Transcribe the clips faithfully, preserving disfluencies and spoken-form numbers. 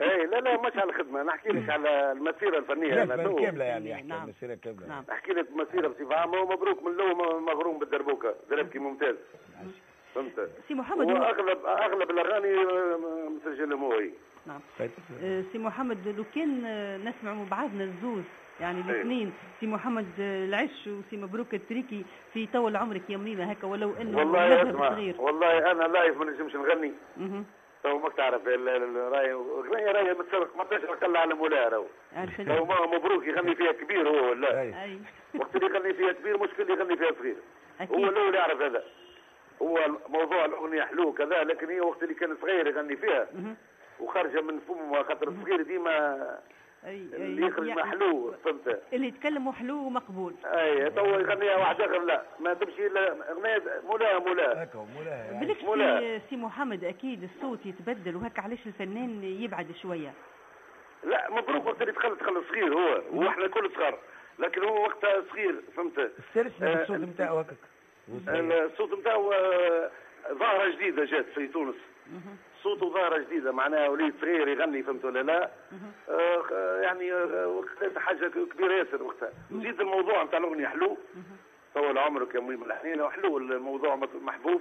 اي لا لا مش على الخدمه، نحكي لك على المسيره الفنيه. انا كامله يعني يحكي نعم. المسيره كامله. نعم. نحكي لك مسيره بصفه عامه، ومبروك من الاول مغروم بالدربوكه، دربكي ممتاز. فهمت. سي محمد واغلب اغلب الاغاني مسجلهم هو. نعم. سي محمد لو كان نسمع من بعضنا الزوز يعني الاثنين، سي محمد العش وسي مبروك التريكي في طول عمرك يا منينه هكا، ولو انه والله اسمع والله انا لايف ما نجمش نغني. اها تو ماك تعرف راي غنية راي متسرق خمسطاش قل على مولاه راهو. لو ما مبروك يغني فيها كبير هو ولا اي وقت اللي يغني فيها كبير مشكل يغني فيها صغير. أكيد. هو الاول يعرف هذا. هو موضوع الاغنيه حلو كذا، لكن هي وقت اللي كان صغير يغني فيها وخارجه من فمه، خاطر الصغير ديما اي اللي يخرج ما حلو. فهمت. اللي يتكلم حلو ومقبول. اي تو يغنيها واحد اخر لا ما تمشي الا اغنيه مولاها مولاها هكا مولاها. بالك سي محمد اكيد الصوت يتبدل وهكا، علاش الفنان يبعد شويه؟ لا مبروك وقت اللي دخل دخل صغير هو واحنا كل صغار، لكن هو وقتها صغير. فهمت. استرسنا بالصوت نتاعو هكاك. الصوت نتاعو ظاهره جديده جات في تونس. صوته ظاهره جديده معناها وليد صغير يغني. فهمت ولا لا؟ آه يعني وقتها حاجه كبيره ياسر وقتها. وزيد الموضوع نتاع الاغنيه حلو. طول عمرك يا مهم الحنينه وحلو الموضوع محبوب.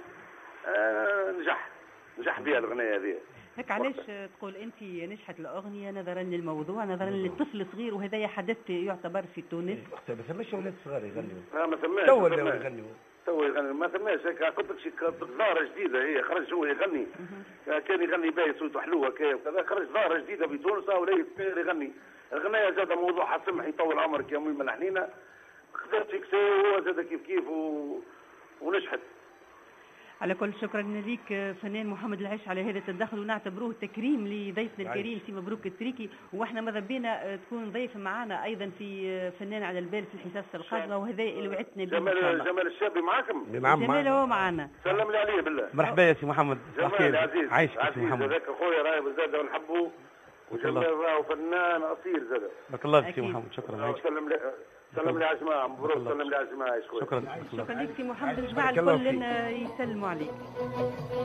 آه نجح نجح بها الاغنيه هذه. هيك علاش تقول انت نجحت الاغنيه نظرا للموضوع، نظرا للطفل صغير وهذا حدث يعتبر في تونس؟ ما ثماش اولاد صغار يغنوا. لا ما ثماش. تو ولاو يغنوا. تو يغني ما ثماش. هيك قلت لك شي ظاهره جديده هي، خرج هو يغني. كان يغني باهي صوته حلو هكا وكذا، خرج ظاهره جديده في تونس ولا يغني. الغنايه زاد موضوعها سمح يطول عمرك يا مهم الحنينه. خذت فيكسي وهو زاد كيف كيف و... ونجحت. على كل شكرا ليك فنان محمد العش على هذا التدخل، ونعتبروه تكريم لضيفنا الكريم سي مبروك التريكي، واحنا ماذا بينا تكون ضيف معنا ايضا في فنان على البال في الحصص القادمه، وهذا اللي وعدتنا به. جمال جمال الشابي معاكم؟ جمال هو معنا. سلم لي عليه بالله. مرحبا يا سي محمد. جمال عزيز عايشك سي محمد. هذاك اخويا راهي بزاد ونحبه، وجمال راهو فنان اصيل زاد. بارك الله فيك سي محمد. شكرا. سلم لي سلم لي على الجماعه. مبروك. سلم لي على الجماعه. شكرا. شكرا لك سي محمد. الجماعه الكل يسلموا عليك.